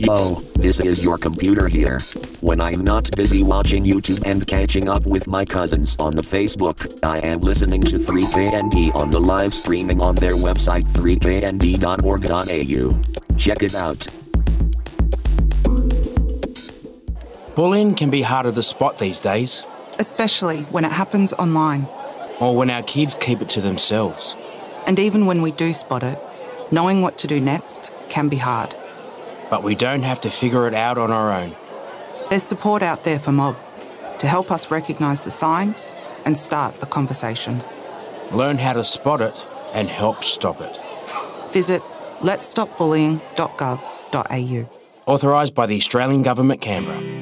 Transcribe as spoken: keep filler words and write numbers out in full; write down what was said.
Yo, this is your computer here. When I'm not busy watching YouTube and catching up with my cousins on the Facebook, I am listening to three K N D on the live streaming on their website three K N D dot org dot A U. Check it out. Bullying can be harder to spot these days. Especially when it happens online. Or when our kids keep it to themselves. And even when we do spot it, knowing what to do next can be hard. But we don't have to figure it out on our own. There's support out there for Mob to help us recognise the signs and start the conversation. Learn how to spot it and help stop it. Visit lets stop bullying dot gov dot A U. Authorised by the Australian Government, Canberra.